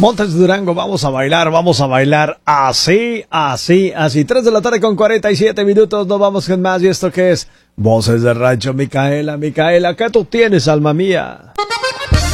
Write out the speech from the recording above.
Montes de Durango, vamos a bailar así, así, así. 3 de la tarde con 47 minutos, nos vamos con más. ¿Y esto qué es? Voces de Rancho. Micaela, Micaela, ¿qué tú tienes, alma mía?